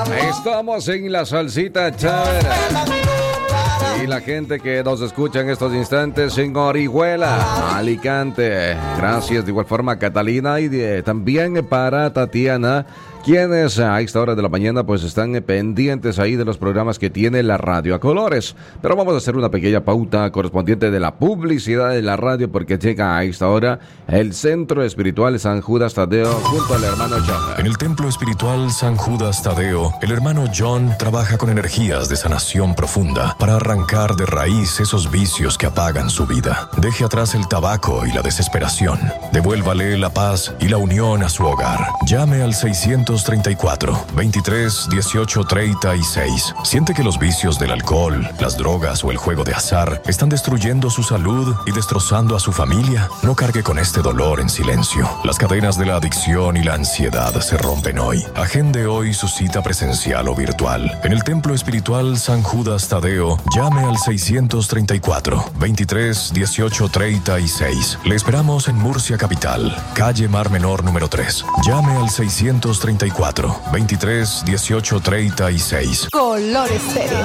Estamos en la salsita chavera. Y la gente que nos escucha en estos instantes en Orihuela, Alicante. Gracias de igual forma a Catalina y también para Tatiana, quienes a esta hora de la mañana pues están pendientes ahí de los programas que tiene la radio a colores. Pero vamos a hacer una pequeña pauta correspondiente de la publicidad de la radio, porque llega a esta hora el Centro Espiritual San Judas Tadeo junto al hermano John. En el Templo Espiritual San Judas Tadeo, el hermano John trabaja con energías de sanación profunda para arrancar de raíz esos vicios que apagan su vida. Deje atrás el tabaco y la desesperación. Devuélvale la paz y la unión a su hogar. Llame al 634 23 18 36. ¿Siente que los vicios del alcohol, las drogas o el juego de azar están destruyendo su salud y destrozando a su familia? No cargue con este dolor en silencio. Las cadenas de la adicción y la ansiedad se rompen hoy. Agende hoy su cita presencial o virtual. En el Templo Espiritual San Judas Tadeo, llame al 634 23 18 36. Le esperamos en Murcia Capital, calle Mar Menor número 3. Llame al 634 23 18 36. Color Estéreo.